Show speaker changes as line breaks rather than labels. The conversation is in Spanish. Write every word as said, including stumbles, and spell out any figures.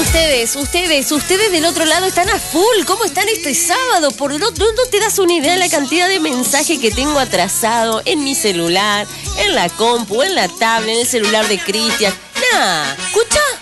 ustedes, ustedes, ustedes del otro lado están a full. ¿Cómo están este sábado? Por lo tanto, no te das una idea de la cantidad de mensajes que tengo atrasado en mi celular, en la compu, en la tablet, en el celular de Cristian. Nah, escucha.